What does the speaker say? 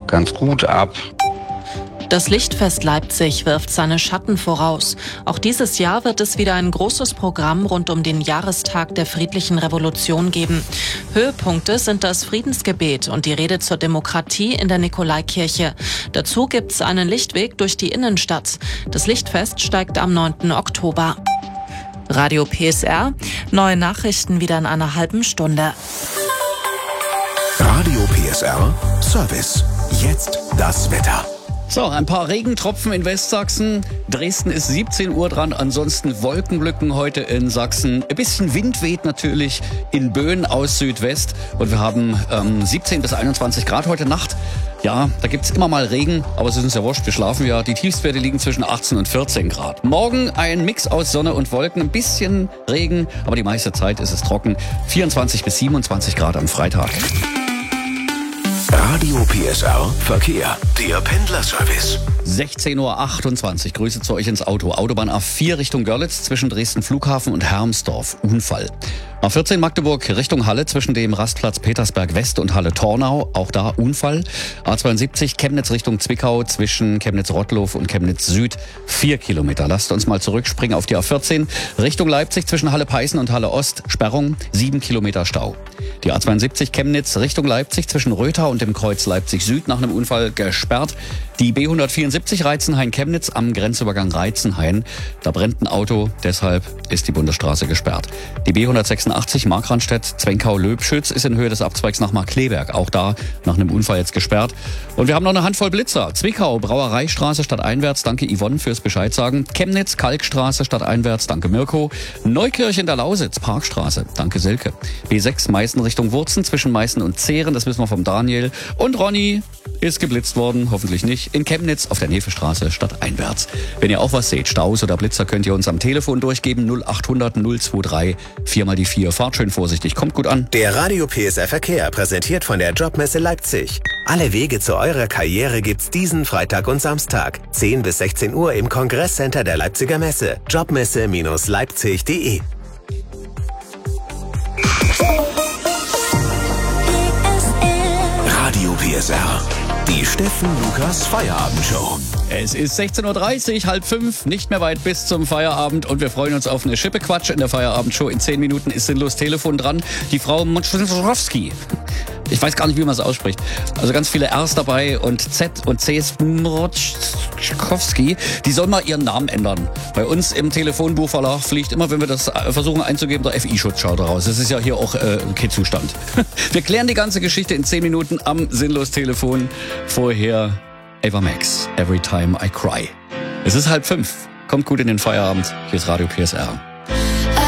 ganz gut ab. Das Lichtfest Leipzig wirft seine Schatten voraus. Auch dieses Jahr wird es wieder ein großes Programm rund um den Jahrestag der friedlichen Revolution geben. Höhepunkte sind das Friedensgebet und die Rede zur Demokratie in der Nikolaikirche. Dazu gibt's einen Lichtweg durch die Innenstadt. Das Lichtfest steigt am 9. Oktober. Radio PSR, neue Nachrichten wieder in einer halben Stunde. Radio PSR Service. Jetzt das Wetter. So, ein paar Regentropfen in Westsachsen. Dresden ist 17 Uhr dran, ansonsten Wolkenblücken heute in Sachsen. Ein bisschen Wind weht natürlich in Böen aus Südwest und wir haben 17 bis 21 Grad heute Nacht. Ja, da gibt's immer mal Regen, aber es ist uns ja wurscht, wir schlafen ja. Die Tiefstwerte liegen zwischen 18 und 14 Grad. Morgen ein Mix aus Sonne und Wolken, ein bisschen Regen, aber die meiste Zeit ist es trocken. 24 bis 27 Grad am Freitag. Radio PSR Verkehr, der Pendlerservice. 16.28 Uhr, Grüße zu euch ins Auto. Autobahn A4 Richtung Görlitz zwischen Dresden Flughafen und Hermsdorf. Unfall. A14 Magdeburg Richtung Halle zwischen dem Rastplatz Petersberg West und Halle Tornau. Auch da Unfall. A72 Chemnitz Richtung Zwickau zwischen Chemnitz-Rottlow und Chemnitz Süd. 4 Kilometer. Lasst uns mal zurückspringen auf die A14 Richtung Leipzig zwischen Halle Peißen und Halle Ost. Sperrung. 7 Kilometer Stau. Die A72 Chemnitz Richtung Leipzig zwischen Rötha und dem Kreuz Leipzig Süd nach einem Unfall gesperrt. Die B174 Reizenhain-Chemnitz am Grenzübergang Reizenhain. Da brennt ein Auto, deshalb ist die Bundesstraße gesperrt. Die B186 Markranstädt-Zwenkau-Löbschütz ist in Höhe des Abzweigs nach Markkleeberg. Auch da nach einem Unfall jetzt gesperrt. Und wir haben noch eine Handvoll Blitzer. Zwickau, Brauereistraße stadteinwärts, danke Yvonne fürs Bescheid sagen. Chemnitz, Kalkstraße stadteinwärts, danke Mirko. Neukirch in der Lausitz, Parkstraße, danke Silke. B6 Meißen Richtung Wurzen zwischen Meißen und Zehren, das wissen wir vom Daniel. Und Ronny ist geblitzt worden, hoffentlich nicht, in Chemnitz auf der Nevestraße stadteinwärts. Wenn ihr auch was seht, Staus oder Blitzer, könnt ihr uns am Telefon durchgeben, 0800 023 4 mal die 4. Fahrt schön vorsichtig, kommt gut an. Der Radio PSR Verkehr präsentiert von der Jobmesse Leipzig. Alle Wege zu eurer Karriere gibt's diesen Freitag und Samstag, 10 bis 16 Uhr im Kongresscenter der Leipziger Messe. Jobmesse-leipzig.de. Radio PSR. Die Steffen Lukas Feierabendshow. Es ist 16.30 Uhr, 4:30, nicht mehr weit bis zum Feierabend und wir freuen uns auf eine Schippe Quatsch in der Feierabendshow. In 10 Minuten ist sinnlos Telefon dran. Die Frau Moczkowski. Ich weiß gar nicht, wie man es ausspricht. Also ganz viele R's dabei und Z und C's. Moczkowski. Die soll mal ihren Namen ändern. Bei uns im Telefonbuchverlag fliegt immer, wenn wir das versuchen einzugeben, der FI-Schutzschalter raus. Das ist ja hier auch kein Zustand. Wir klären die ganze Geschichte in 10 Minuten am Sinnlos-Telefon. Vorher Ava Max, Every Time I Cry. Es ist 4:30. Kommt gut in den Feierabend. Hier ist Radio PSR.